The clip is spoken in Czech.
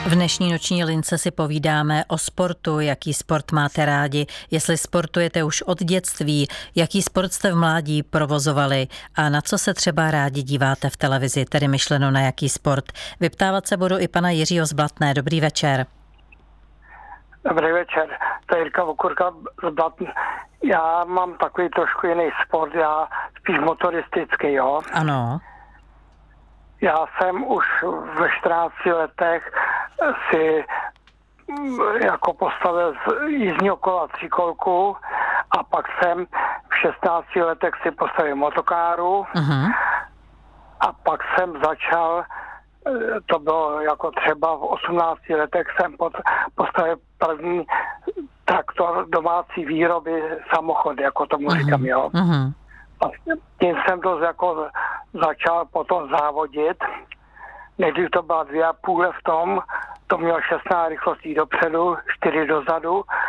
V dnešní noční lince si povídáme o sportu, jaký sport máte rádi, jestli sportujete už od dětství, jaký sport jste v mládí provozovali a na co se třeba rádi díváte v televizi, tedy myšleno na jaký sport. Vyptávat se budu i pana Jiřího z Blatné. Dobrý večer. Dobrý večer, to je Jirka Vokurka z Blatné. Já mám takový trošku jiný sport, já spíš motoristický, jo. Ano. Já jsem už ve 14 letech si jako postavil z jízdního kola třikolku a pak jsem v 16 letech si postavil motokáru a pak jsem začal, to bylo jako třeba v 18 letech jsem postavil první traktor domácí výroby samochod, jako tomu říkám, jo. A tím jsem to jako začal potom závodit. Nejdřív to byla 2,5 v tom, to mělo 16 rychlostí dopředu, 4 dozadu